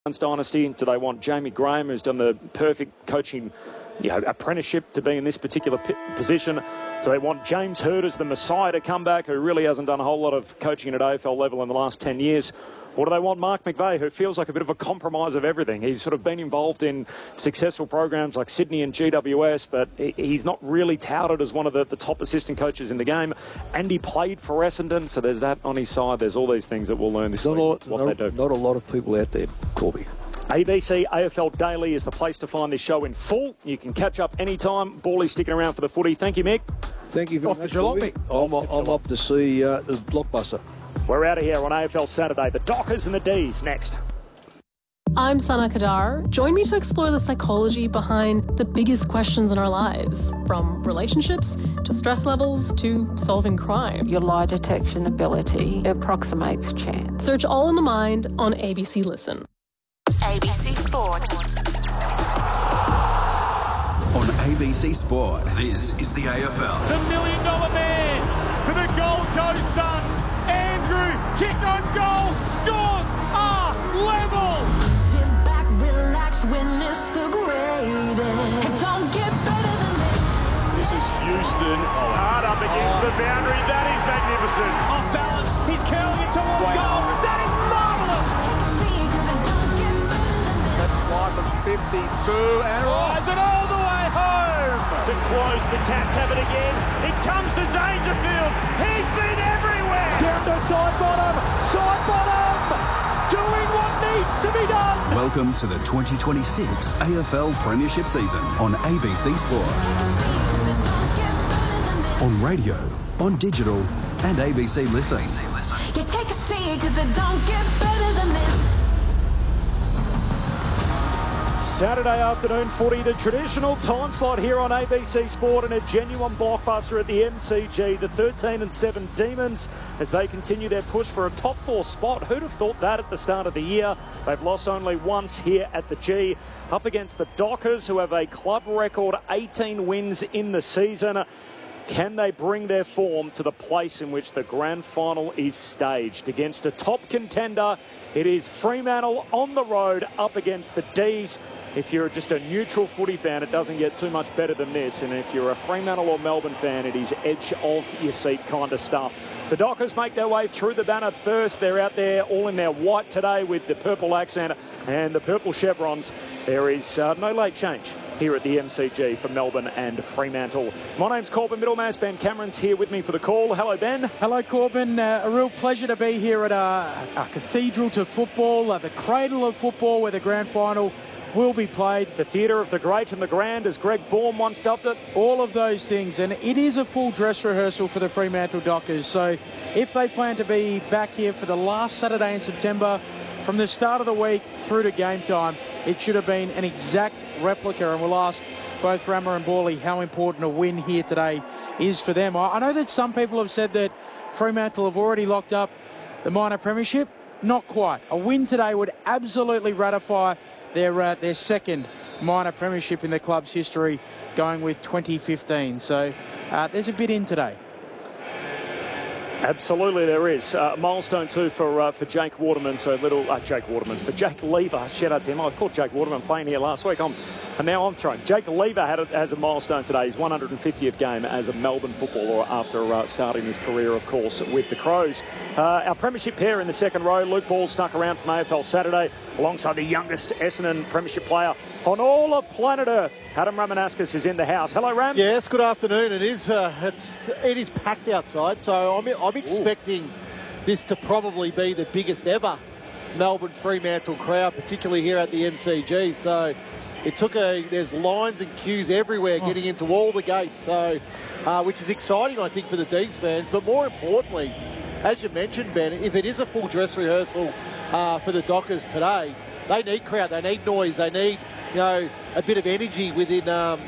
dynasty? Do they want Jamie Graham, who's done the perfect coaching apprenticeship to be in this particular position? Do they want James Hird as the Messiah to come back, who really hasn't done a whole lot of coaching at AFL level in the last 10 years? Or do they want Mark McVeigh, who feels like a bit of a compromise of everything? He's sort of been involved in successful programs like Sydney and GWS, but he's not really touted as one of the top assistant coaches in the game. And he played for Essendon, so there's that on his side. There's all these things that we'll learn this week, what they do. Not a lot of people out there, Corby. ABC AFL Daily is the place to find this show in full. You can catch up anytime. Ballie's sticking around for the footy. Thank you, Mick. Thank you very much, Corby. I'm up to see the blockbuster. We're out of here on AFL Saturday. The Dockers and the D's next. I'm Sana Kadar. Join me to explore the psychology behind the biggest questions in our lives, from relationships to stress levels to solving crime. Your lie detection ability approximates chance. Search All in the Mind on ABC Listen. ABC Sport. On ABC Sport, this is the AFL. The $1 million man for the Gold Coast Suns. Andrew, kick on goal, scores are level. Sit back, relax, witness the greatest. Don't get better than this. This is Houston. Hard up against the boundary. That is magnificent. Off balance, he's curling it towards goal. That is marvellous. See, 'cause it don't get better than this. Let's fly from 52 and rides it all the way home. To close, the Cats have it again. It comes to Dangerfield. He's been everywhere. Down to side bottom, doing what needs to be done. Welcome to the 2026 AFL Premiership season on ABC Sport. On radio, on digital, and ABC Listen. You take a seat, 'cause it don't get better than this. Saturday afternoon footy, the traditional time slot here on ABC Sport, and a genuine blockbuster at the MCG. The 13-7 Demons, as they continue their push for a top 4 spot. Who'd have thought that at the start of the year? They've lost only once here at the G, up against the Dockers, who have a club record 18 wins in the season. Can they bring their form to the place in which the grand final is staged? Against a top contender, it is Fremantle on the road up against the D's. If you're just a neutral footy fan, it doesn't get too much better than this. And if you're a Fremantle or Melbourne fan, it is edge of your seat kind of stuff. The Dockers make their way through the banner first. They're out there all in their white today with the purple accent and the purple chevrons. There is no late change here at the MCG for Melbourne and Fremantle. My name's Corbin Middlemass. Ben Cameron's here with me for the call. Hello, Ben. Hello, Corbin. A real pleasure to be here at a cathedral to football, the cradle of football, where the grand final will be played. The theatre of the great and the grand, as Greg Baum once dubbed it. All of those things. And it is a full dress rehearsal for the Fremantle Dockers. So if they plan to be back here for the last Saturday in September, from the start of the week through to game time, it should have been an exact replica. And we'll ask both Rammer and Bawley how important a win here today is for them. I know that some people have said that Fremantle have already locked up the minor premiership. Not quite. A win today would absolutely ratify their second minor premiership in the club's history, going with 2015. So there's a bit in today. Absolutely, there is. Milestone too for Jake Waterman. So for Jake Lever. Shout out to him. I caught Jake Waterman playing here last week. And now I'm thrown. Jake Lever had it as a milestone today. His 150th game as a Melbourne footballer after starting his career, of course, with the Crows. Our premiership pair in the second row, Luke Ball stuck around from AFL Saturday alongside the youngest Essendon premiership player on all of planet Earth. Adam Ramanauskas is in the house. Hello, Ram. Yes, good afternoon. It is packed outside, so I'm expecting this to probably be the biggest ever Melbourne Fremantle crowd, particularly here at the MCG. So there's lines and queues everywhere getting into all the gates, so which is exciting, I think, for the D's fans. But more importantly, as you mentioned, Ben, if it is a full dress rehearsal for the Dockers today, they need crowd, they need noise, they need a bit of energy within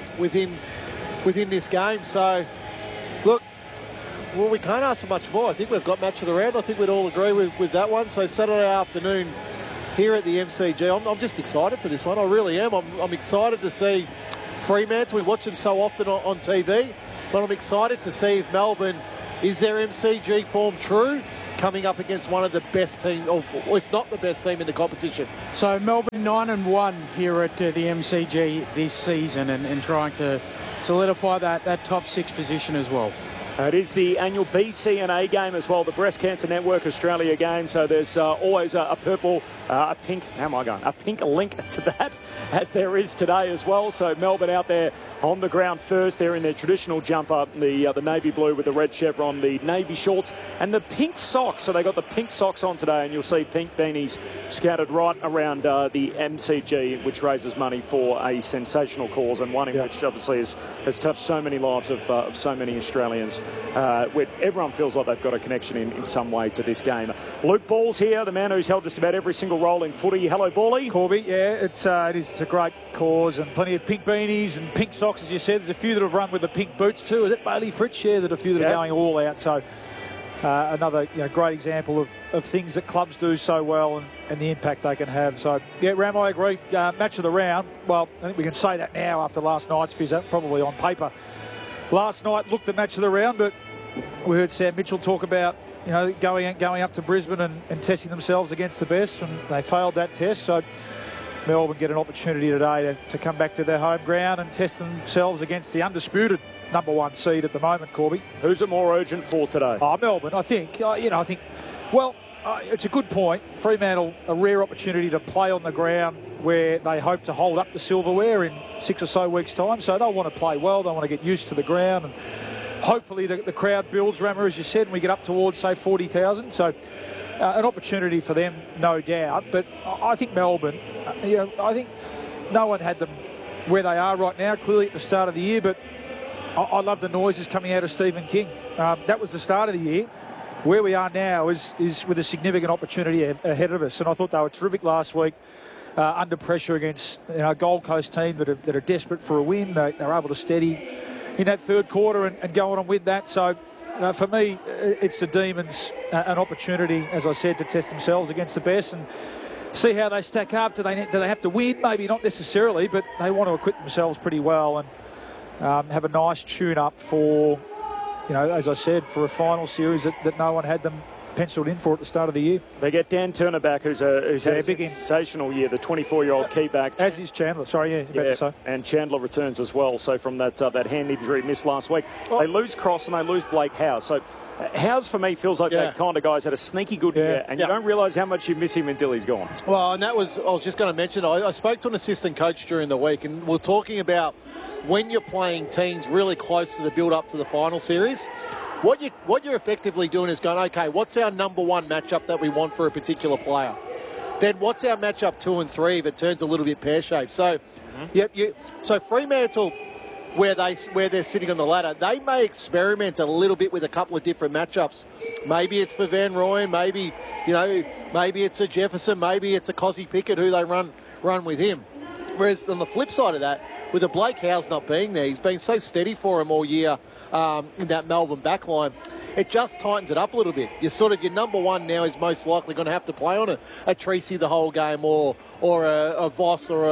this game. So look, well, we can't ask for much more. I think we've got match of the round. I think we'd all agree with that one. So Saturday afternoon here at the MCG, I'm just excited for this one. I really am. I'm excited to see Fremantle. We watch them so often on TV, but I'm excited to see if Melbourne, is their MCG form true? coming up against one of the best teams, or if not the best team in the competition. So Melbourne 9-1 here at the MCG this season, and trying to solidify that top 6 position as well. It is the annual BCNA game as well, the Breast Cancer Network Australia game. So there's always a pink link to that, as there is today as well. So Melbourne out there on the ground first. They're in their traditional jumper, the navy blue with the red chevron, the navy shorts, and the pink socks. So they got the pink socks on today, and you'll see pink beanies scattered right around the MCG, which raises money for a sensational cause, and one in which obviously has touched so many lives of so many Australians. Where everyone feels like they've got a connection in some way to this game. Luke Ball's here, the man who's held just about every single role in footy. Hello, Bally. Corby, yeah, it's a great cause, and plenty of pink beanies and pink socks, as you said. There's a few that have run with the pink boots too. Is it Bailey Fritz? Yeah, that a few that are going all out. So another great example of things that clubs do so well and the impact they can have. So, yeah, Ram, I agree. Match of the round. Well, I think we can say that now after last night's fizzer, probably on paper. Last night looked the match of the round, but we heard Sam Mitchell talk about going up to Brisbane and testing themselves against the best, and they failed that test. So Melbourne get an opportunity today to come back to their home ground and test themselves against the undisputed number 1 seed at the moment, Corby. Who's it more urgent for today? Oh, Melbourne, I think. It's a good point. Fremantle, a rare opportunity to play on the ground where they hope to hold up the silverware in 6 or so weeks' time. So they'll want to play well. They want to get used to the ground, and hopefully the crowd builds, Rammer, as you said, and we get up towards, say, 40,000. So an opportunity for them, no doubt. But I think Melbourne, I think no one had them where they are right now, clearly at the start of the year. But I love the noises coming out of Stephen King. That was the start of the year. Where we are now is with a significant opportunity ahead of us. And I thought they were terrific last week, under pressure against a Gold Coast team that are desperate for a win. They were able to steady in that third quarter and go on and win that. So for me, it's the Demons an opportunity, as I said, to test themselves against the best and see how they stack up. Do they have to win? Maybe not necessarily, but they want to equip themselves pretty well and have a nice tune-up for, as I said, for a final series that no one had them penciled in for at the start of the year. They get Dan Turner back, who's had a sensational year, the 24-year-old key back. As is Chandler. Sorry, about to say. And Chandler returns as well. So from that hand injury missed last week, they lose Cross and they lose Blake Howes. So Howes, for me, feels like that kind of guy's had a sneaky good year, and you don't realise how much you miss him until he's gone. Well, and I was just going to mention, I spoke to an assistant coach during the week, and we're talking about when you're playing teams really close to the build-up to the final series, what you're effectively doing is going, okay, what's our number 1 matchup that we want for a particular player? Then what's our matchup 2 and 3 if it turns a little bit pear-shaped? So, so Fremantle, where they're sitting on the ladder, they may experiment a little bit with a couple of different matchups. Maybe it's for Van Rooyen, maybe it's a Jefferson, maybe it's a Cozzy Pickett who they run with him. Whereas on the flip side of that, with the Blake Howes not being there, he's been so steady for him all year in that Melbourne backline. It just tightens it up a little bit. Your number 1 now is most likely going to have to play on a Treacy the whole game, or a Voss or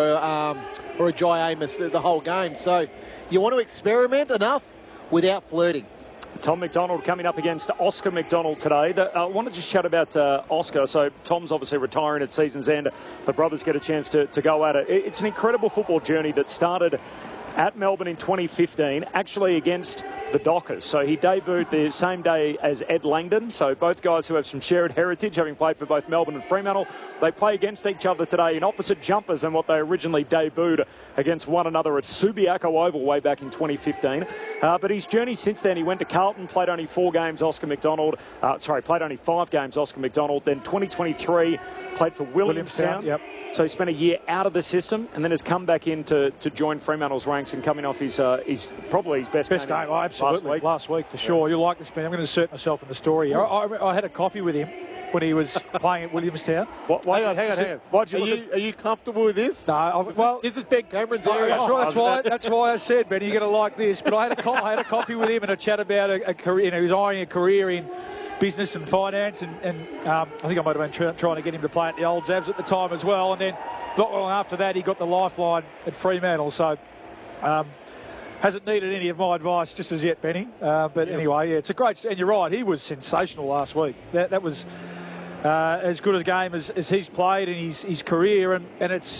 a Jai Amos the whole game. So you want to experiment enough without flirting. Tom McDonald coming up against Oscar McDonald today. I want to just chat about Oscar. So Tom's obviously retiring at season's end. The brothers get a chance to go at it. It's an incredible football journey that started at Melbourne in 2015, actually against the Dockers. So he debuted the same day as Ed Langdon. So both guys who have some shared heritage, having played for both Melbourne and Fremantle. They play against each other today in opposite jumpers than what they originally debuted against one another at Subiaco Oval way back in 2015. But his journey since then, he went to Carlton, played only 4 games, Oscar McDonald. Played only 5 games, Oscar McDonald. Then 2023, played for Williamstown. Yep. So he spent a year out of the system and then has come back in to join Fremantle's ranks and coming off his probably his best game. Oh, absolutely. Last week for sure. You'll like this man. I'm going to insert myself in the story. I had a coffee with him when he was playing at Williamstown. Hang on. Are you comfortable with this? No. This is Ben Cameron's area. That's why I said, Ben, you're going to like this. But I had a coffee with him and a chat about a career. He was eyeing a career in business and finance, and I think I might have been trying to get him to play at the Old Zabs at the time as well. And then not long after that, he got the lifeline at Fremantle. So hasn't needed any of my advice just as yet, Benny. But anyway, yeah, it's a great... And you're right, he was sensational last week. That was as good a game as he's played in his career. And it's